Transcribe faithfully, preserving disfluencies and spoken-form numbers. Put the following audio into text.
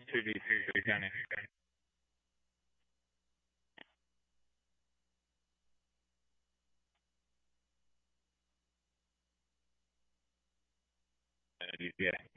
two d three county. Uh, D P A.